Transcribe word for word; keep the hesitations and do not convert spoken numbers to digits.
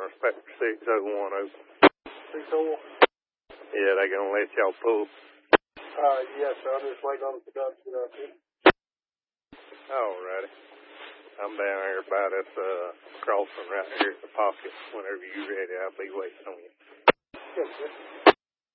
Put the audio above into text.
or Spectre six oh one open. six oh one? Yeah, they gonna let y'all pull. Uh, yes, sir. I'm just waiting on the production out here. Alrighty. I'm down here by this uh, crossing right here at the pocket. Whenever you're ready, I'll be waiting on you. Yes, sir.